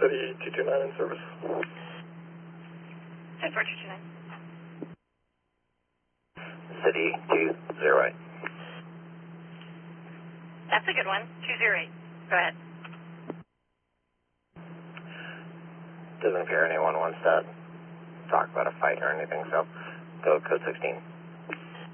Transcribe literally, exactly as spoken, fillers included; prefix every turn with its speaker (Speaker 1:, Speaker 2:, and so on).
Speaker 1: City two two nine in service.
Speaker 2: ten four two two nine.
Speaker 3: City two zero eight.
Speaker 2: That's a good one. two zero eight. Go ahead.
Speaker 3: Doesn't appear anyone wants to talk about a fight or anything, so go code sixteen.